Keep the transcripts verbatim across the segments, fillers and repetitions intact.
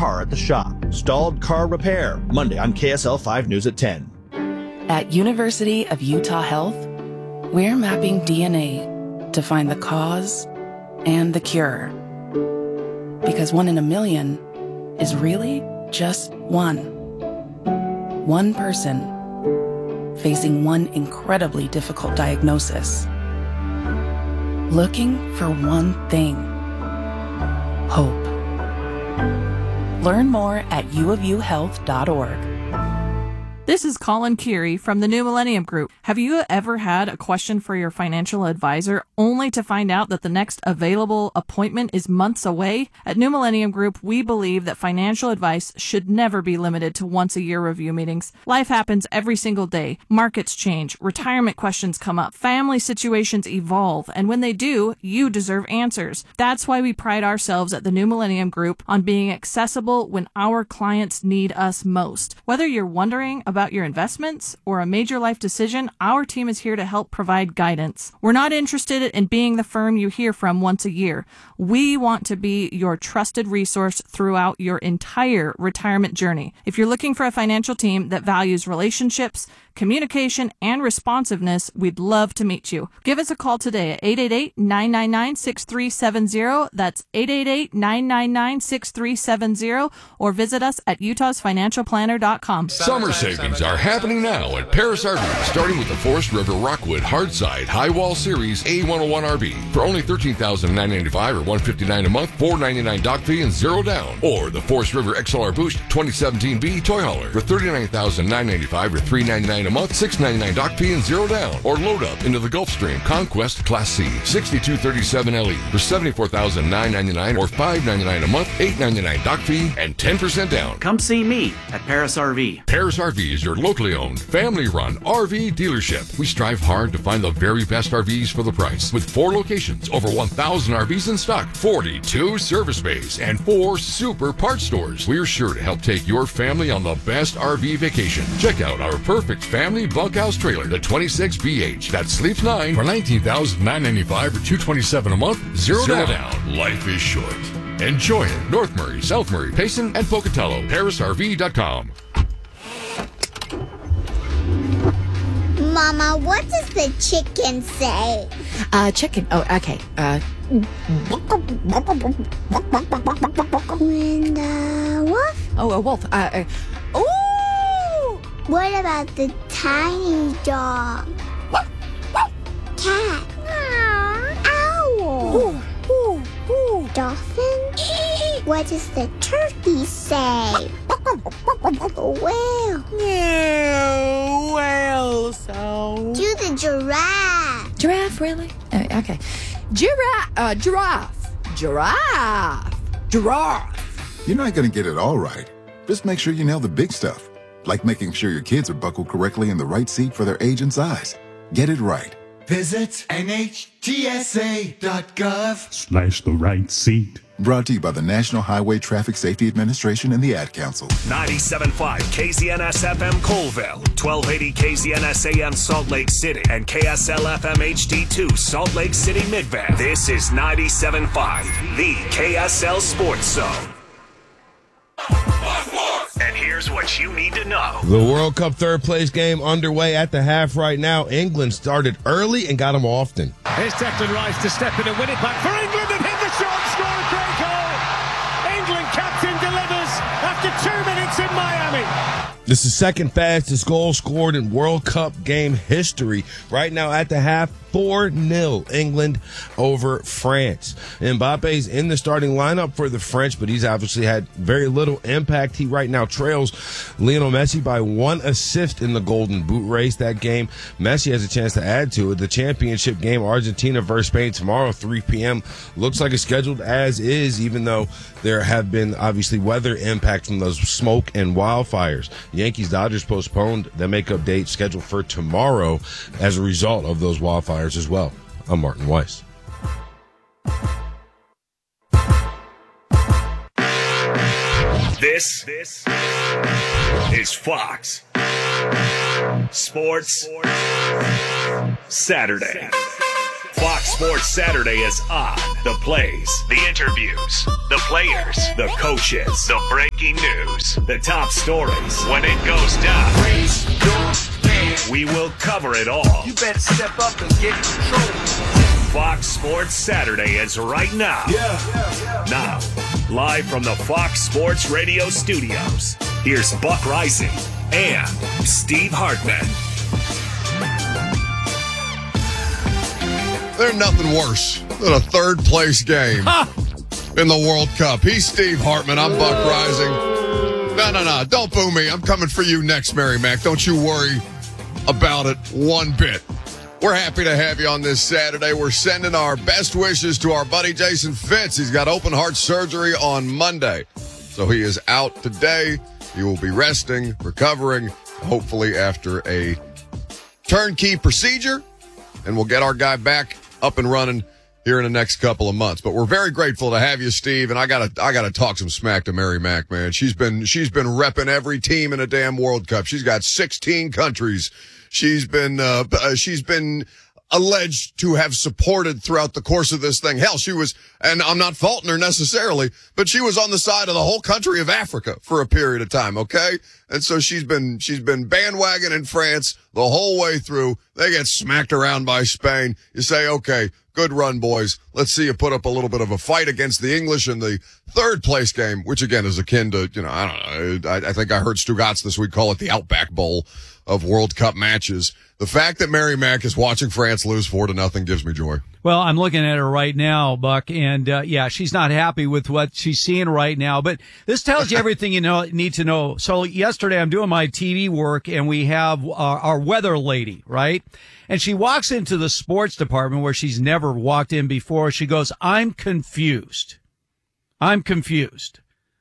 car at the shop. Stalled car repair, Monday on K S L five News at ten. At University of Utah Health, we're mapping D N A to find the cause and the cure. Because one in a million is really just one. One person facing one incredibly difficult diagnosis. Looking for one thing. Hope. Learn more at u of u health dot org. This is Colin Keary from the New Millennium Group. Have you ever had a question for your financial advisor only to find out that the next available appointment is months away? At New Millennium Group, we believe that financial advice should never be limited to once-a-year review meetings. Life happens every single day. Markets change, retirement questions come up, family situations evolve, and when they do, you deserve answers. That's why we pride ourselves at the New Millennium Group on being accessible when our clients need us most. Whether you're wondering about your investments or a major life decision, our team is here to help provide guidance. We're not interested in being the firm you hear from once a year. We want to be your trusted resource throughout your entire retirement journey. If you're looking for a financial team that values relationships, communication, and responsiveness, we'd love to meet you. Give us a call today at eight eight eight, nine nine nine, six three seven zero. That's eight eight eight, nine nine nine, six three seven zero, or visit us at utahs financial planner dot com. Summer savings are happening now at Paris R V, starting with the Forest River Rockwood Hardside High Wall Series A one oh one R V for only thirteen thousand nine hundred ninety-five dollars or one hundred fifty-nine dollars a month, four hundred ninety-nine dollars dock fee and zero down. Or the Forest River X L R Boost twenty seventeen B Toy Hauler for thirty-nine thousand nine hundred ninety-five dollars or three hundred ninety-nine dollars a month, six hundred ninety-nine dollars dock fee and zero down. Or load up into the Gulfstream Conquest Class C sixty-two thirty-seven L E for seventy-four thousand nine hundred ninety-nine dollars or five hundred ninety-nine dollars a month, eight hundred ninety-nine dollars dock fee and ten percent down. Come see me at Paris R V. Paris R V is your locally owned, family-run R V dealership. We strive hard to find the very best R Vs for the price. With four locations, over one thousand R Vs in stock, forty-two service bays, and four super parts stores, we're sure to help take your family on the best R V vacation. Check out our perfect family bunkhouse trailer, the twenty-six B H, that sleeps nine for nineteen thousand nine hundred ninety-five dollars or two hundred twenty-seven dollars a month, zero, zero down. down. Life is short. Enjoy it. North Murray, South Murray, Payson, and Pocatello. Paris R V dot com. Mama, what does the chicken say? Uh, chicken. Oh, okay. Uh. When the wolf? Oh, a wolf. Uh. uh ooh! What about the tiny dog? Cat? Owl? Ooh, ooh, ooh. Dolphin? What does the turkey say? Whale? Yeah, whale sound. Do the giraffe. Giraffe, really? Uh, okay. Giraffe. Uh, giraffe. Giraffe. Giraffe. You're not going to get it all right. Just make sure you nail the big stuff, like making sure your kids are buckled correctly in the right seat for their age and size. Get it right. Visit N H T S A dot gov slash the right seat. Brought to you by the National Highway Traffic Safety Administration and the Ad Council. ninety-seven point five K Z N S F M Colville, twelve eighty K Z N S A M Salt Lake City, and K S L F M H D two Salt Lake City Midvale. This is ninety-seven point five, the K S L Sports Zone. And here's what you need to know. The World Cup third place game underway at the half right now. England started early and got them often. Here's Declan Rice to step in and win it back for England and hit the shot, score a great goal. England captain delivers after two minutes in Miami. This is the second fastest goal scored in World Cup game history. Right now at the half, four nil England over France. Mbappe's in the starting lineup for the French, but he's obviously had very little impact. He right now trails Lionel Messi by one assist in the Golden Boot race. That game, Messi has a chance to add to it. The championship game, Argentina versus Spain tomorrow, three p.m. Looks like it's scheduled as is, even though there have been obviously weather impact from those smoke and wildfires. Yankees-Dodgers postponed the makeup date scheduled for tomorrow as a result of those wildfires as well. I'm Martin Weiss. This, this is Fox Sports Saturday. Fox Sports Saturday is on. The plays, the interviews, the players, the coaches, the breaking news, the top stories. When it goes down, raise your hand. We will cover it all. You better step up and get in control. Fox Sports Saturday is right now. Yeah. yeah, yeah. Now, live from the Fox Sports Radio studios, here's Buck Rising and Steve Hartman. There's nothing worse than a third-place game in the World Cup. He's Steve Hartman. I'm Buck Rising. No, no, no. Don't boo me. I'm coming for you next, Mary Mac. Don't you worry about it one bit. We're happy to have you on this Saturday. We're sending our best wishes to our buddy Jason Fitz. He's got open heart surgery on Monday, so he is out today. He will be resting, recovering, hopefully after a turnkey procedure, and we'll get our guy back up and running here in the next couple of months. But we're very grateful to have you, Steve, and I gotta I gotta talk some smack to Mary Mac, man. She's been she's been repping every team in a damn World Cup. She's got sixteen countries. She's been uh, uh, she's been alleged to have supported throughout the course of this thing. Hell, she was, and I'm not faulting her necessarily, but she was on the side of the whole country of Africa for a period of time, okay? And so she's been, she's been bandwagon in France the whole way through. They get smacked around by Spain. You say, okay, good run, boys. Let's see you put up a little bit of a fight against the English in the third place game, which again is akin to, you know, I don't know. I, I think I heard Stugatz this week call it the Outback Bowl of World Cup matches. The fact that Mary Mac is watching France lose four to nothing gives me joy. Well, I'm looking at her right now, Buck, and uh, yeah, she's not happy with what she's seeing right now. But this tells you everything you know need to know. So yesterday, I'm doing my T V work, and we have uh, our weather lady, right? And she walks into the sports department where she's never walked in before. She goes, "I'm confused. I'm confused.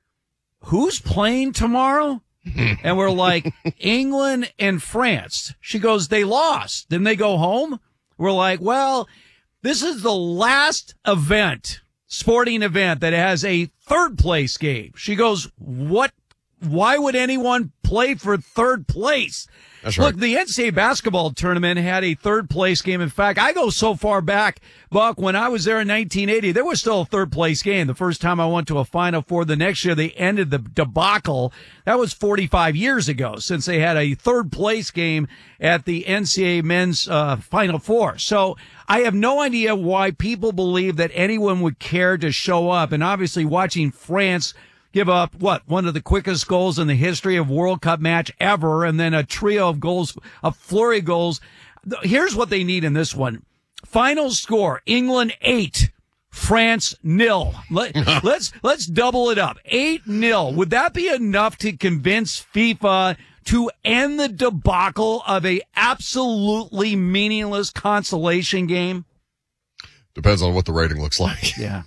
Who's playing tomorrow?" And we're like, England and France. She goes, "They lost. Didn't they go home?" We're like, well, this is the last event, sporting event, that has a third place game. She goes, what? Why would anyone play for third place? That's right. Look, the N C double A basketball tournament had a third place game. In fact, I go so far back, Buck, when I was there in nineteen eighty, there was still a third place game. The first time I went to a Final Four, the next year they ended the debacle. That was forty-five years ago since they had a third place game at the N C double A men's uh, Final Four. So I have no idea why people believe that anyone would care to show up. And obviously watching France give up, what, one of the quickest goals in the history of World Cup match ever, and then a trio of goals, a flurry of goals. Here's what they need in this one. Final score, England eight, France nil. Let, let's, let's double it up. eight nil. Would that be enough to convince FIFA to end the debacle of a absolutely meaningless consolation game? Depends on what the rating looks like. Yeah.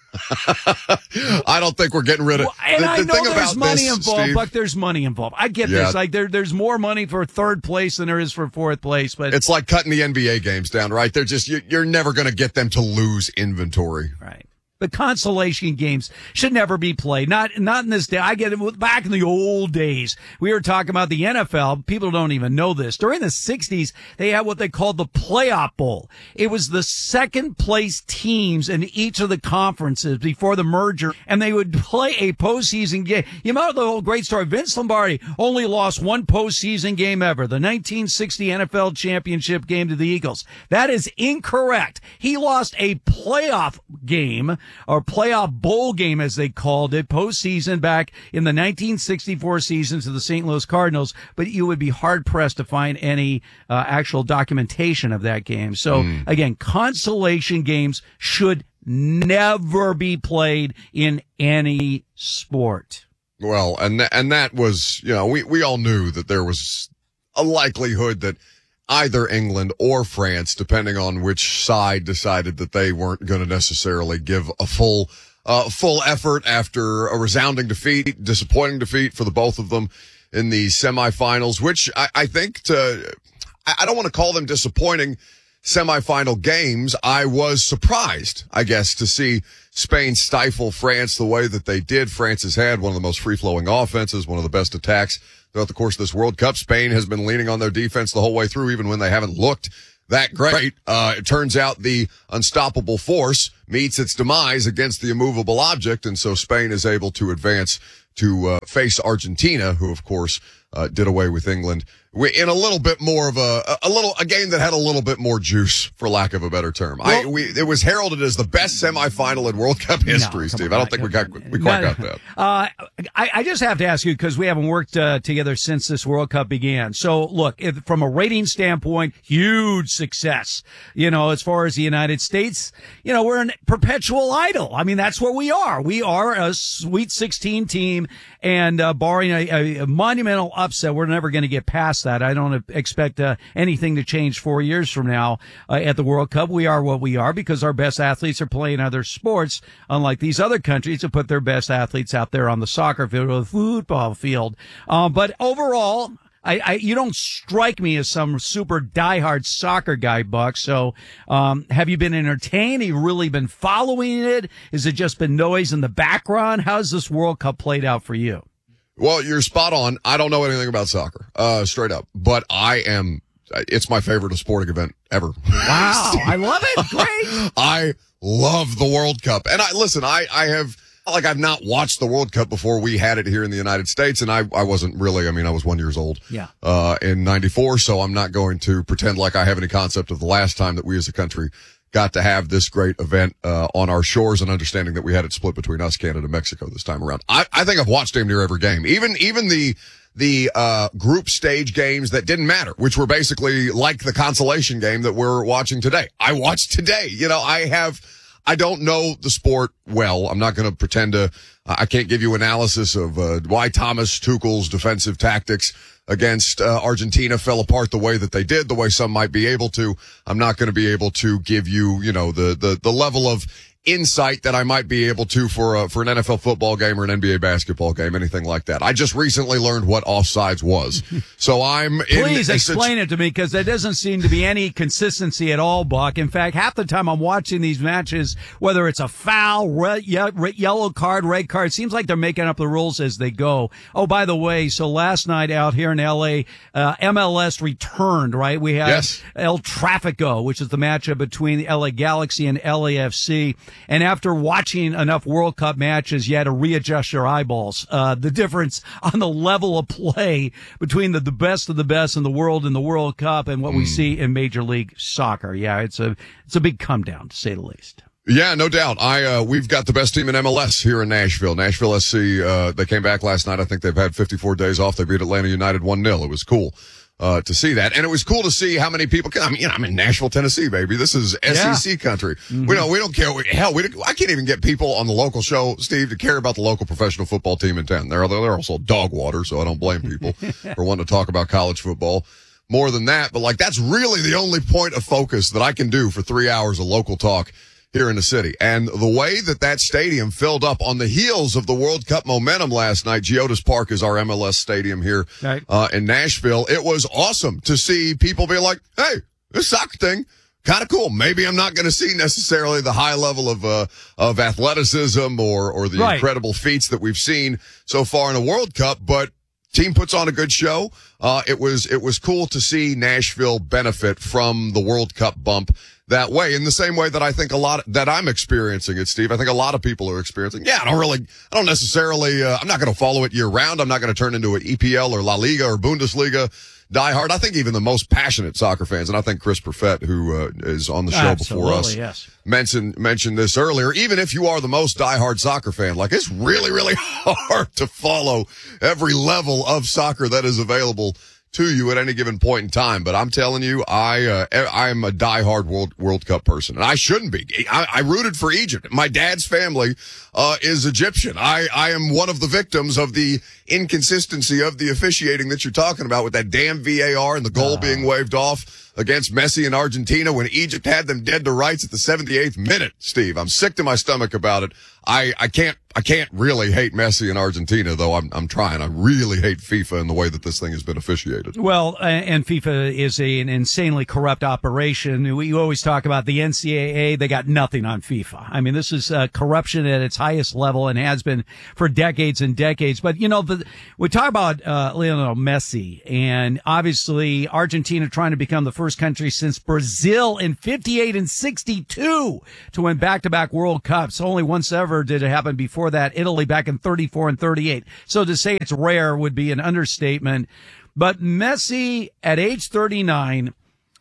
I don't think we're getting rid of. Well, and the, I the know thing there's about money this, involved, Steve, but there's money involved. I get Yeah. this. Like there, there's more money for third place than there is for fourth place. But it's like cutting the N B A games down, right? They're just you're, you're never going to get them to lose inventory, right? The consolation games should never be played. Not, not in this day. I get it. Back in the old days, we were talking about the N F L. People don't even know this. During the sixties, they had what they called the Playoff Bowl. It was the second place teams in each of the conferences before the merger, and they would play a postseason game. You remember the whole great story? Vince Lombardi only lost one postseason game ever, the nineteen sixty N F L championship game to the Eagles. That is incorrect. He lost a playoff game, or playoff bowl game, as they called it, postseason back in the nineteen sixty-four season to the Saint Louis Cardinals, but you would be hard-pressed to find any uh, actual documentation of that game. So, mm. again, consolation games should never be played in any sport. Well, and th- and that was, you know, we, we all knew that there was a likelihood that either England or France, depending on which side decided that they weren't going to necessarily give a full, uh, full effort after a resounding defeat, disappointing defeat for the both of them in the semifinals, which I, I think to, I don't want to call them disappointing semifinal games. I was surprised, I guess, to see Spain stifle France the way that they did. France has had one of the most free-flowing offenses, one of the best attacks throughout the course of this World Cup. Spain has been leaning on their defense the whole way through, even when they haven't looked that great. Uh, it turns out the unstoppable force meets its demise against the immovable object, and so Spain is able to advance to uh, face Argentina, who, of course, uh, did away with England in a little bit more of a, a little, a game that had a little bit more juice, for lack of a better term. Well, I, we, it was heralded as the best semifinal in World Cup history, no, Steve. On, I don't think we got, we quite no, got that. Uh, I, I just have to ask you, because we haven't worked uh, together since this World Cup began. So look, if, from a rating standpoint, huge success. You know, as far as the United States, you know, we're an perpetual idol. I mean, that's what we are. We are a Sweet sixteen team, and uh, barring a, a monumental upset, we're never going to get past that. I don't expect uh, anything to change four years from now uh, at the World Cup. We are what we are because our best athletes are playing other sports, unlike these other countries that put their best athletes out there on the soccer field or the football field. Um, but overall, I, I, you don't strike me as some super diehard soccer guy, Buck. So, um, have you been entertained? Have you really been following it? Has it just been noise in the background? How's this World Cup played out for you? Well, you're spot on. I don't know anything about soccer, uh, straight up, but I am, it's my favorite sporting event ever. Wow. I love it. Great. I love the World Cup. And I, listen, I, I have, like, I've not watched the World Cup before we had it here in the United States, and I, I wasn't really, I mean, I was one years old. Yeah. Uh, in ninety-four, so I'm not going to pretend like I have any concept of the last time that we as a country got to have this great event, uh, on our shores, and understanding that we had it split between us, Canada, and Mexico this time around. I, I think I've watched damn near every game. Even, even the, the, uh, group stage games that didn't matter, which were basically like the consolation game that we're watching today. I watched today. You know, I have, I don't know the sport well. I'm not going to pretend to, I can't give you analysis of, uh, why Thomas Tuchel's defensive tactics against uh, Argentina fell apart the way that they did, the way some might be able to. I'm not going to be able to give you, you know, the, the, the level of insight that I might be able to for a, for an N F L football game or an N B A basketball game, anything like that. I just recently learned what offsides was. So I'm in Please explain it to me, because there doesn't seem to be any consistency at all, Buck. In fact, half the time I'm watching these matches, whether it's a foul, red, ye- yellow card, red card, it seems like they're making up the rules as they go. Oh, by the way, so last night out here in L A, uh, M L S returned, right? We had yes. El Tráfico, which is the matchup between the L A Galaxy and L A F C. And after watching enough World Cup matches, you had to readjust your eyeballs. Uh, the difference on the level of play between the, the best of the best in the world in the World Cup and what mm. we see in Major League Soccer. Yeah, it's a, it's a big come down, to say the least. Yeah, no doubt. I, uh, we've got the best team in M L S here in Nashville. Nashville S C, uh, they came back last night. I think they've had fifty-four days off. They beat Atlanta United one nil. It was cool. Uh, to see that. And it was cool to see how many people can, I mean, you know, I'm in Nashville, Tennessee, baby. This is S E C yeah. country. Mm-hmm. We don't, we don't care. We, hell, we, I can't even get people on the local show, Steve, to care about the local professional football team in town. They're, they're also dog water, so I don't blame people for wanting to talk about college football more than that. But like, that's really the only point of focus that I can do for three hours of local talk here in the city. And the way that that stadium filled up on the heels of the World Cup momentum last night, Geodis Park is our M L S stadium here right. uh, in Nashville. It was awesome to see people be like, hey, this soccer thing, kind of cool. Maybe I'm not going to see necessarily the high level of uh, of athleticism or, or the right. incredible feats that we've seen so far in the World Cup, but team puts on a good show. Uh, it was, it was cool to see Nashville benefit from the World Cup bump that way, in the same way that I think a lot that I'm experiencing it, Steve. I think a lot of people are experiencing. Yeah, I don't really, I don't necessarily, uh, I'm not going to follow it year round. I'm not going to turn into an E P L or La Liga or Bundesliga diehard. I think even the most passionate soccer fans, and I think Chris Perfett, who uh, is on the show Absolutely, before us, yes. mentioned mentioned this earlier. Even if you are the most diehard soccer fan, like, it's really, really hard to follow every level of soccer that is available to you at any given point in time. But I'm telling you, I, uh, I'm a diehard World, World Cup person, and I shouldn't be. I, I rooted for Egypt. My dad's family, uh, is Egyptian. I, I am one of the victims of the inconsistency of the officiating that you're talking about with that damn V A R and the goal uh. being waved off against Messi in Argentina when Egypt had them dead to rights at the seventy-eighth minute, Steve. I'm sick to my stomach about it. I, I can't, I can't really hate Messi in Argentina, though I'm I'm trying. I really hate FIFA and the way that this thing has been officiated. Well, and FIFA is a, an insanely corrupt operation. We always talk about the N C double A. They got nothing on FIFA. I mean, this is uh, corruption at its highest level and has been for decades and decades. But, you know, the, we talk about uh, Lionel Messi, and obviously Argentina trying to become the first country since Brazil in fifty-eight and sixty-two to win back-to-back World Cups. Only once ever did it happen before that, Italy back in thirty-four and thirty-eight. So to say it's rare would be an understatement. But Messi at age thirty-nine,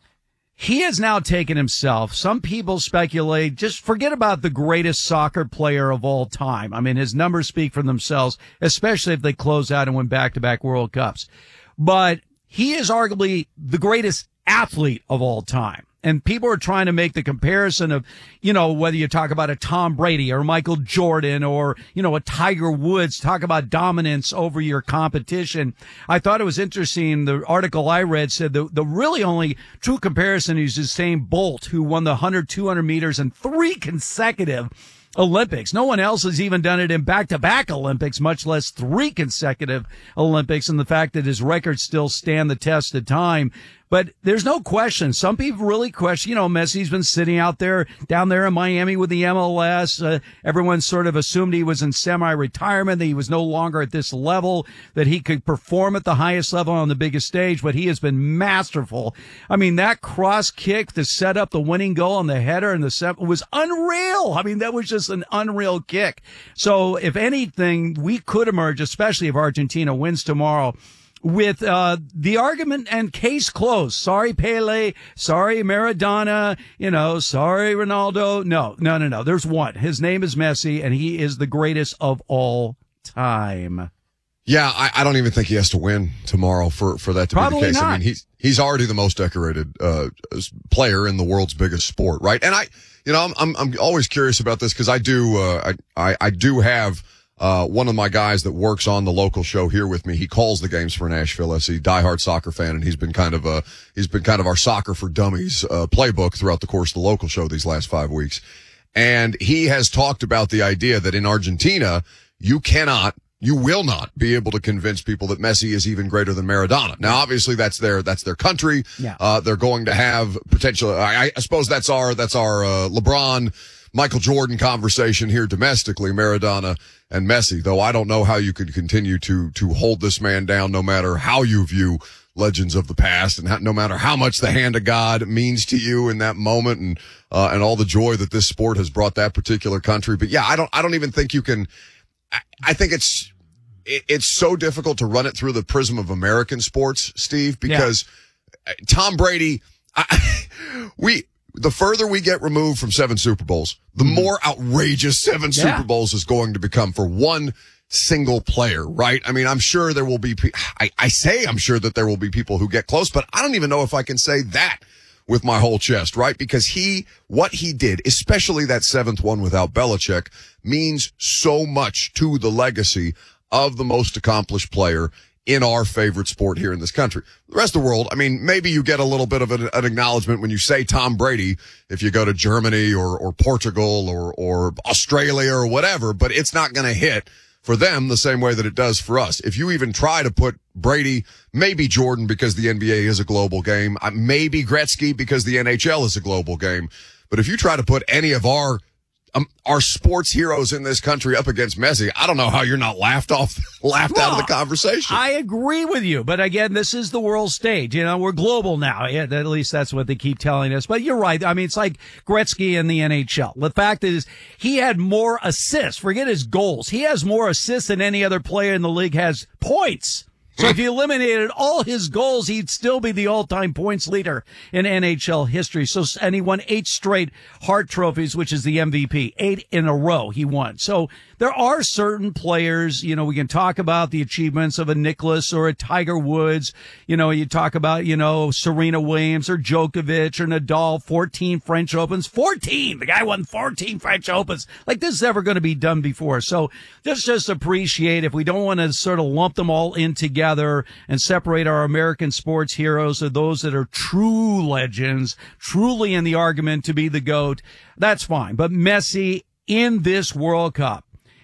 he has now taken himself. Some people speculate, just forget about the greatest soccer player of all time. I mean, his numbers speak for themselves, especially if they close out and win back-to-back World Cups. But he is arguably the greatest athlete of all time. And people are trying to make the comparison of, you know, whether you talk about a Tom Brady or Michael Jordan or, you know, a Tiger Woods, talk about dominance over your competition. I thought it was interesting. The article I read said the, the really only true comparison is Usain Bolt, who won the one hundred, two hundred meters in three consecutive Olympics. No one else has even done it in back-to-back Olympics, much less three consecutive Olympics, and the fact that his records still stand the test of time. But there's no question. Some people really question, you know, Messi's been sitting out there, down there in Miami with the M L S. Uh, everyone sort of assumed he was in semi-retirement, that he was no longer at this level, that he could perform at the highest level on the biggest stage, but he has been masterful. I mean, that cross kick to set up the winning goal on the header and the set was unreal. I mean, that was just an unreal kick. So if anything, we could emerge, especially if Argentina wins tomorrow, with uh the argument and case closed. Sorry, Pele. Sorry, Maradona. You know, sorry, Ronaldo. No, no, no, no. There's one. His name is Messi, and he is the greatest of all time. Yeah, I, I don't even think he has to win tomorrow for, for that to Probably be the case. not. I mean, he's he's already the most decorated uh player in the world's biggest sport, right? And I, you know, I'm I'm, I'm always curious about this because I do uh I, I I do have. Uh, one of my guys that works on the local show here with me, he calls the games for Nashville S C, diehard soccer fan, and he's been kind of a, he's been kind of our soccer for dummies, uh, playbook throughout the course of the local show these last five weeks. And he has talked about the idea that in Argentina, you cannot, you will not be able to convince people that Messi is even greater than Maradona. Now, obviously that's their, that's their country. Yeah. Uh, they're going to have potential, I, I suppose that's our, that's our, uh, LeBron, Michael Jordan conversation here domestically, Maradona and Messi, though I don't know how you could continue to to hold this man down no matter how you view legends of the past and how, no matter how much the hand of God means to you in that moment and uh, and all the joy that this sport has brought that particular country. But yeah, I don't I don't even think you can I, I think it's it, it's so difficult to run it through the prism of American sports, Steve, because yeah. Tom Brady I, we the further we get removed from seven Super Bowls, the more outrageous seven yeah. Super Bowls is going to become for one single player, right? I mean, I'm sure there will be, I, I say I'm sure that there will be people who get close, but I don't even know if I can say that with my whole chest, right? Because he, what he did, especially that seventh one without Belichick, means so much to the legacy of the most accomplished player in our favorite sport here in this country. The rest of the world, I mean, maybe you get a little bit of an, an acknowledgement when you say Tom Brady if you go to Germany or, or Portugal or, or Australia or whatever, but it's not going to hit for them the same way that it does for us. If you even try to put Brady, maybe Jordan because the N B A is a global game, maybe Gretzky because the N H L is a global game, but if you try to put any of our Um, our sports heroes in this country up against Messi, I don't know how you're not laughed off, laughed well, out of the conversation. I agree with you, but again, this is the world stage. You know, we're global now. Yeah, at least that's what they keep telling us. But you're right. I mean, it's like Gretzky in the N H L. The fact is, he had more assists. Forget his goals. He has more assists than any other player in the league has points. So if you eliminated all his goals, he'd still be the all-time points leader in N H L history. So, and he won eight straight Hart trophies, which is the M V P. Eight in a row he won. So there are certain players, you know, we can talk about the achievements of a Nicklaus or a Tiger Woods. You know, you talk about, you know, Serena Williams or Djokovic or Nadal, fourteen French Opens. fourteen! The guy won fourteen French Opens. Like, this is never going to be done before. So just, just appreciate, if we don't want to sort of lump them all in together and separate our American sports heroes or those that are true legends, truly in the argument to be the GOAT, that's fine. But Messi in this World Cup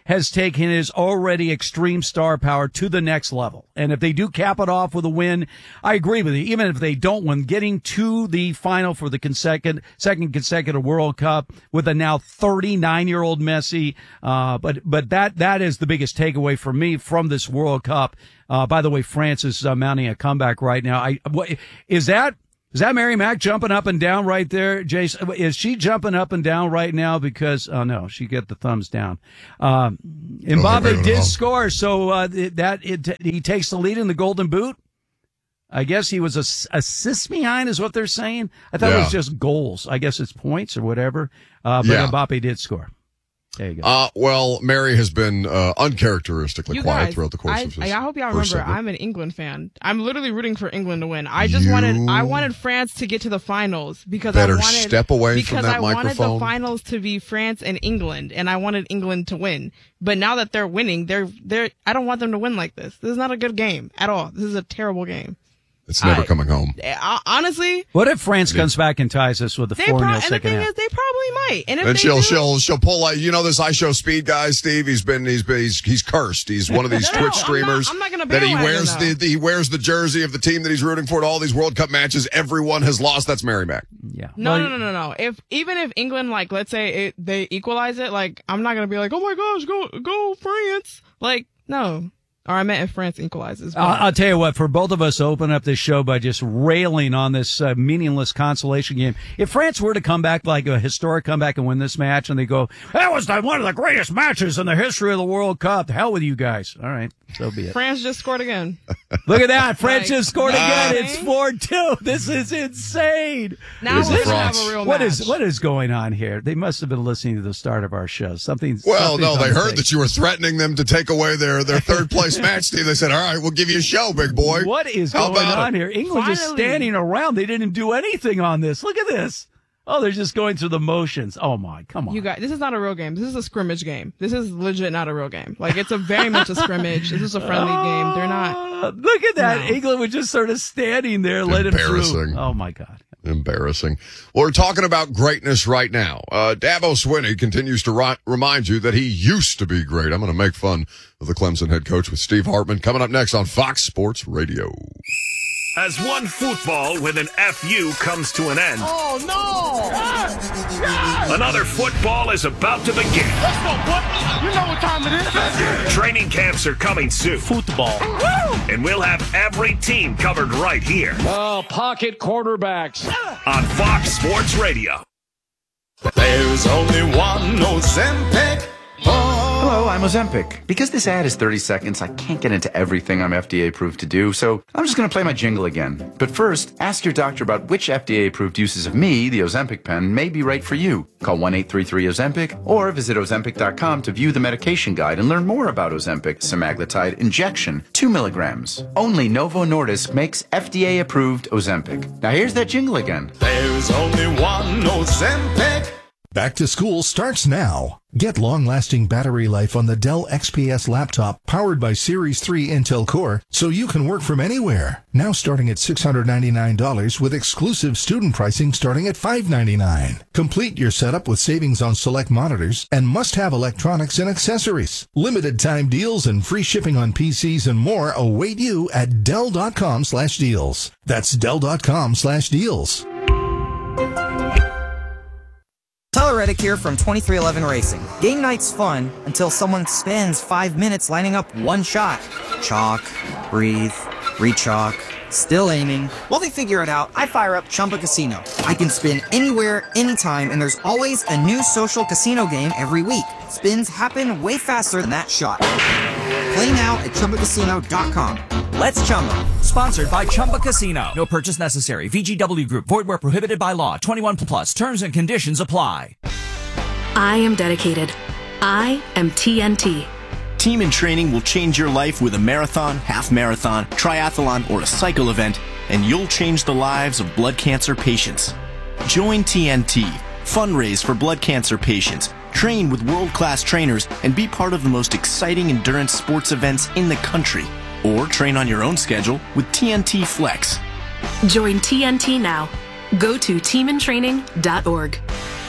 has taken his already extreme star power to the next level. And if they do cap it off with a win, I agree with you. Even if they don't win, getting to the final for the consecutive, second consecutive World Cup with a now thirty-nine-year-old Messi. Uh, but, but that, that is the biggest takeaway for me from this World Cup. Uh, by the way, France is uh, mounting a comeback right now. I, what, is that, is that Mary Mack jumping up and down right there, Jason? Is she jumping up and down right now? Because, oh no, she got the thumbs down. Um, Mbappe did score, so, uh, that, it, he takes the lead in the Golden Boot. I guess he was a assist behind is what they're saying. I thought yeah. it was just goals. I guess it's points or whatever. Uh, but yeah. Mbappe did score. There you go. Uh, well, Mary has been uh, uncharacteristically you quiet guys, throughout the course I, of his I hope y'all first remember, segment. I'm an England fan. I'm literally rooting for England to win. I just You wanted, I wanted France to get to the finals because better I wanted step away because from that I microphone. wanted the finals to be France and England, and I wanted England to win. But now that they're winning, they're they're. I don't want them to win like this. This is not a good game at all. This is a terrible game. It's never I, coming home. I, honestly, what if France comes back and ties us with the four nil second half? And the thing is, they probably might. And if and they she'll do, she'll she'll pull like you know this I Show Speed guy, Steve. He's been he's been he's, he's cursed. He's one of these no, Twitch I'm streamers not, I'm not gonna that he bandwagon, wears though. the he wears the jersey of the team that he's rooting for at all these World Cup matches. Everyone has lost. That's Mary Mack. Yeah. No, well, no, no, no, no. If even if England, like, let's say it, they equalize it, like, I'm not gonna be like, oh my gosh, go go France. Like, no. Or I meant if France equalizes. But. I'll, I'll tell you what, for both of us to open up this show by just railing on this uh, meaningless consolation game, if France were to come back like a historic comeback and win this match and they go, that was the, one of the greatest matches in the history of the World Cup, the hell with you guys. All right, so be it. France just scored again. Look at that. France like, just scored again. uh, It's four two. This is insane. Now we're going to have a real what match. is, what is going on here? They must have been listening to the start of our show. Something. Well, no, they heard thing. that you were threatening them to take away their, their third place match, Steve. They said, all right, we'll give you a show, big boy. What is How going about on it? here? England Finally. just standing around. They didn't do anything on this. Look at this. Oh, they're just going through the motions. Oh my, come on. You guys, this is not a real game. This is a scrimmage game. This is legit not a real game. Like, it's a very much a scrimmage. This is a friendly game. They're not. Look at that. No. England was just sort of standing there, let him through. Embarrassing. Oh my God. Embarrassing. Well, we're talking about greatness right now. Uh, Dabo Swinney continues to ri- remind you that he used to be great. I'm going to make fun of the Clemson head coach with Steve Hartman coming up next on Fox Sports Radio. As one football with an F U comes to an end, Oh, no! Yes! Yes! another football is about to begin. Let's go, boy! You know what time it is. Training camps are coming soon. Football. And we'll have every team covered right here Oh, pocket quarterbacks. on Fox Sports Radio. There's only one Ozempic. Hello, I'm Ozempic. Because this ad is thirty seconds, I can't get into everything I'm F D A approved to do, so I'm just going to play my jingle again. But first, ask your doctor about which F D A approved uses of me, the Ozempic pen, may be right for you. Call one eight three three Ozempic or visit Ozempic dot com to view the medication guide and learn more about Ozempic semaglutide injection, two milligrams. Only Novo Nordisk makes F D A approved Ozempic. Now here's that jingle again. There's only one Ozempic. Back to school starts now. Get long-lasting battery life on the Dell X P S laptop powered by Series three Intel Core so you can work from anywhere. Now starting at six hundred ninety-nine dollars with exclusive student pricing starting at five hundred ninety-nine dollars. Complete your setup with savings on select monitors and must-have electronics and accessories. Limited time deals and free shipping on P Cs and more await you at Dell dot com slash deals. That's Dell dot com slash deals. Tyler Reddick here from twenty-three eleven Racing. Game night's fun until someone spends five minutes lining up one shot. Chalk, breathe, re-chalk, still aiming. While they figure it out, I fire up Chumba Casino. I can spin anywhere, anytime, and there's always a new social casino game every week. Spins happen way faster than that shot. Play now at Chumba Casino dot com. Let's Chumba. Sponsored by Chumba Casino. No purchase necessary. V G W Group. Void where prohibited by law. twenty-one plus. Terms and conditions apply. I am dedicated. I am T N T. Team in Training will change your life with a marathon, half marathon, triathlon, or a cycle event, and you'll change the lives of blood cancer patients. Join T N T. Fundraise for blood cancer patients. Train with world-class trainers and be part of the most exciting endurance sports events in the country. Or train on your own schedule with T N T Flex. Join T N T now. Go to team in training dot org.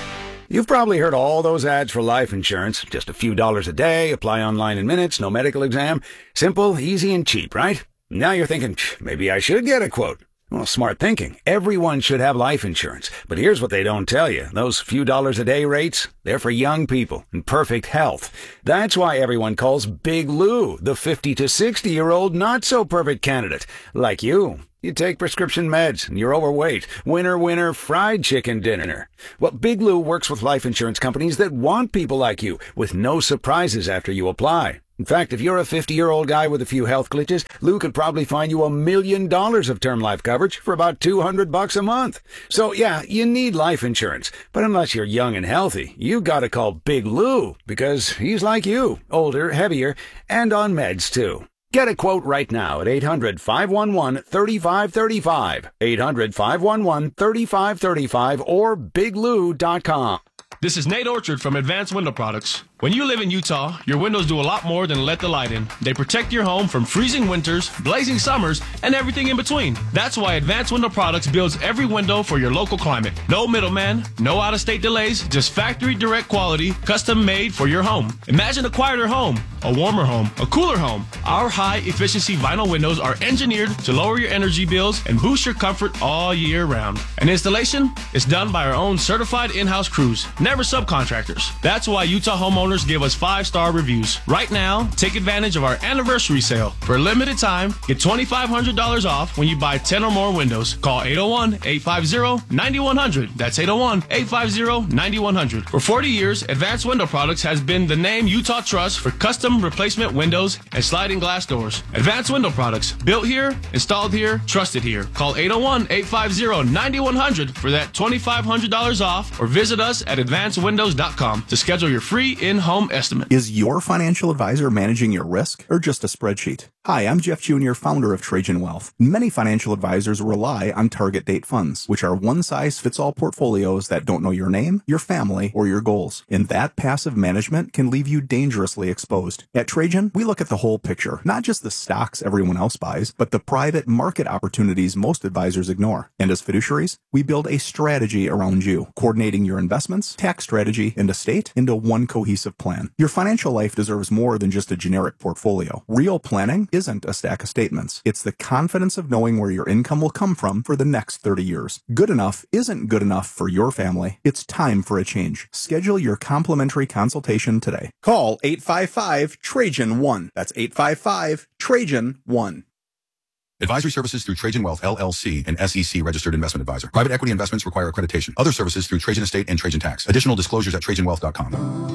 You've probably heard all those ads for life insurance. Just a few dollars a day, apply online in minutes, no medical exam. Simple, easy, and cheap, right? Now you're thinking, maybe I should get a quote. Well, smart thinking. Everyone should have life insurance. But here's what they don't tell you. Those few dollars a day rates, they're for young people in perfect health. That's why everyone calls Big Lou the fifty to sixty-year-old not-so-perfect candidate. Like you. You take prescription meds, and you're overweight. Winner, winner, fried chicken dinner. Well, Big Lou works with life insurance companies that want people like you, with no surprises after you apply. In fact, if you're a fifty-year-old guy with a few health glitches, Lou could probably find you a million dollars of term life coverage for about two hundred bucks a month. So, yeah, you need life insurance. But unless you're young and healthy, you gotta call Big Lou, because he's like you, older, heavier, and on meds, too. Get a quote right now at eight hundred, five one one, three five three five, eight hundred, five one one, three five three five, or big lou dot com. This is Nate Orchard from Advanced Window Products. When you live in Utah, your windows do a lot more than let the light in. They protect your home from freezing winters, blazing summers, and everything in between. That's why Advanced Window Products builds every window for your local climate. No middleman, no out-of-state delays, just factory direct quality, custom made for your home. Imagine a quieter home, a warmer home, a cooler home. Our high-efficiency vinyl windows are engineered to lower your energy bills and boost your comfort all year round. And installation is done by our own certified in-house crews, never subcontractors. That's why Utah homeowners give us five-star reviews. Right now, take advantage of our anniversary sale. For a limited time, get twenty-five hundred dollars off when you buy ten or more windows. Call eight oh one, eight five zero, nine one zero zero. That's eight oh one, eight five zero, nine one zero zero. For forty years, Advanced Window Products has been the name Utah trusts for custom replacement windows and sliding glass doors. Advanced Window Products, built here, installed here, trusted here. Call eight oh one, eight five zero, nine one zero zero for that twenty-five hundred dollars off, or visit us at advanced windows dot com to schedule your free in-home estimate. Is your financial advisor managing your risk or just a spreadsheet? Hi, I'm Jeff Junior, founder of Trajan Wealth. Many financial advisors rely on target date funds, which are one-size-fits-all portfolios that don't know your name, your family, or your goals. And that passive management can leave you dangerously exposed. At Trajan, we look at the whole picture, not just the stocks everyone else buys, but the private market opportunities most advisors ignore. And as fiduciaries, we build a strategy around you, coordinating your investments, tax strategy, and estate into one cohesive plan. Your financial life deserves more than just a generic portfolio. Real planning isn't a stack of statements. It's the confidence of knowing where your income will come from for the next thirty years. Good enough isn't good enough for your family. It's time for a change. Schedule your complimentary consultation today. Call eight five five, Trajan one. That's eight five five, Trajan one. Advisory services through Trajan Wealth, L L C, an S E C registered investment advisor. Private equity investments require accreditation. Other services through Trajan Estate and Trajan Tax. Additional disclosures at trajan wealth dot com.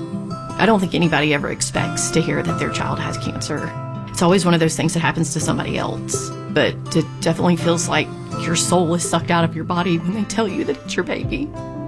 I don't think anybody ever expects to hear that their child has cancer. It's always one of those things that happens to somebody else. But it definitely feels like your soul is sucked out of your body when they tell you that it's your baby.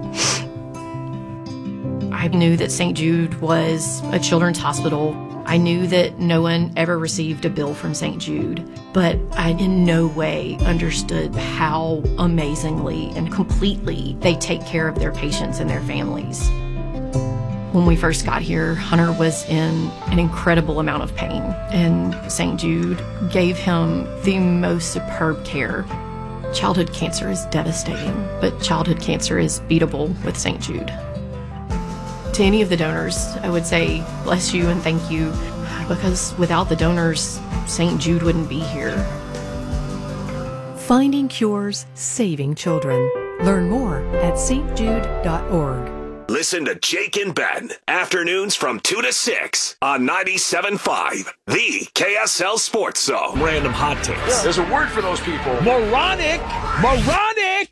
I knew that Saint Jude was a children's hospital. I knew that no one ever received a bill from Saint Jude, but I in no way understood how amazingly and completely they take care of their patients and their families. When we first got here, Hunter was in an incredible amount of pain, and Saint Jude gave him the most superb care. Childhood cancer is devastating, but childhood cancer is beatable with Saint Jude. To any of the donors, I would say bless you and thank you, because without the donors, Saint Jude wouldn't be here. Finding cures, saving children. Learn more at s t jude dot org. Listen to Jake and Ben, afternoons from two to six on ninety-seven point five, the K S L Sports Zone. Random hot takes. Yeah. There's a word for those people. Moronic! Moronic!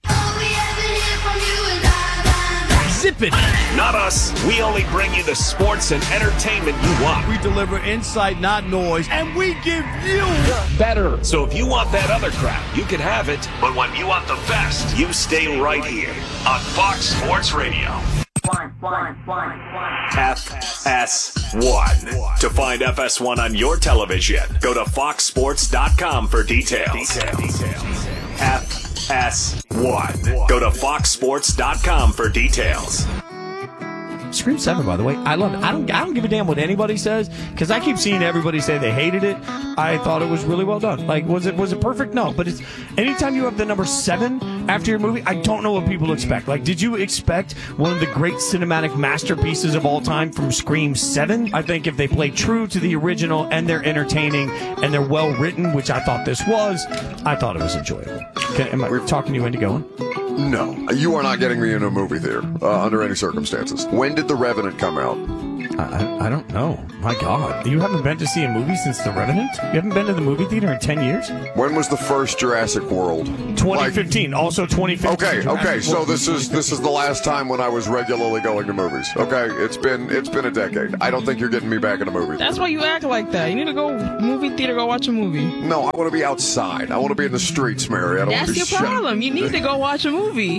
Zip it! Not us. We only bring you the sports and entertainment you want. We deliver insight, not noise, and we give you better. So if you want that other crap, you can have it. But when you want the best, you stay right here on Fox Sports Radio. One, one, one, one. F S one. To find F S one on your television, go to fox sports dot com for details. Details. F S one. Go to fox sports dot com for details. Scream seven, by the way, I love it. I don't, I don't give a damn what anybody says, because I keep seeing everybody say they hated it. I thought it was really well done. Like, was it was it perfect? No, but it's anytime you have the number seven after your movie, I don't know what people expect. Like, did you expect one of the great cinematic masterpieces of all time from Scream seven? I think if they play true to the original and they're entertaining and they're well written, which I thought this was, I thought it was enjoyable. Can, am I talking you into going? No, you are not getting me into a movie theater uh, under any circumstances. When did The Revenant come out? I, I don't know. My God. You haven't been to see a movie since The Revenant? You haven't been to the movie theater in ten years? When was the first Jurassic World? twenty fifteen. Like, also twenty fifteen. Okay, Jurassic okay. So this is this is the last time when I was regularly going to movies. Okay, it's been it's been a decade. I don't think you're getting me back in a movie. That's why you act like that. You need to go movie theater, go watch a movie. No, I want to be outside. I want to be in the streets, Mary. I don't That's want to your be problem. You need to go watch a movie.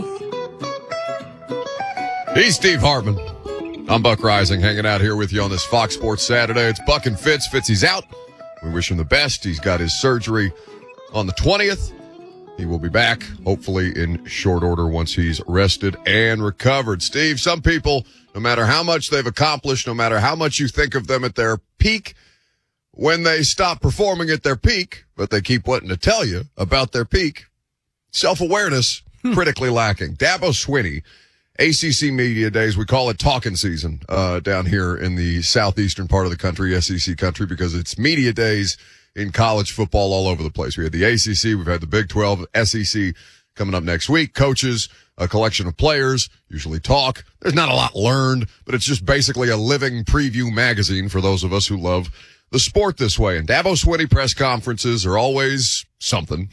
He's Steve Hartman. I'm Buck Rising, hanging out here with you on this Fox Sports Saturday. It's Buck and Fitz. Fitzy's out. We wish him the best. He's got his surgery on the twentieth. He will be back, hopefully in short order once he's rested and recovered. Steve, some people, no matter how much they've accomplished, no matter how much you think of them at their peak, when they stop performing at their peak, but they keep wanting to tell you about their peak, self-awareness critically lacking. Dabo Swinney, A C C Media Days, we call it talking season uh, down here in the southeastern part of the country, S E C country, because it's media days in college football all over the place. We had the A C C, we've had the Big twelve, S E C coming up next week. Coaches, a collection of players, usually talk. There's not a lot learned, but it's just basically a living preview magazine for those of us who love the sport this way. And Dabo Swinney press conferences are always something.